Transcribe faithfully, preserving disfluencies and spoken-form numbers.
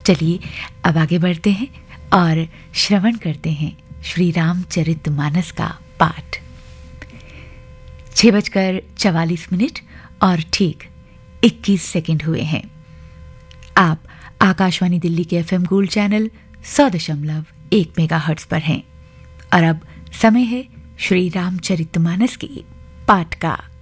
चलिए अब आगे बढ़ते हैं और श्रवण करते हैं श्री रामचरितमानस का पाठ। छह बजकर चवालीस मिनट और ठीक इक्कीस सेकंड हुए हैं। आप आकाशवाणी दिल्ली के एफएम गोल्ड चैनल सौ दशमलव एक मेगाहर्ट्ज पर हैं और अब समय है श्री रामचरितमानस के पाठ का।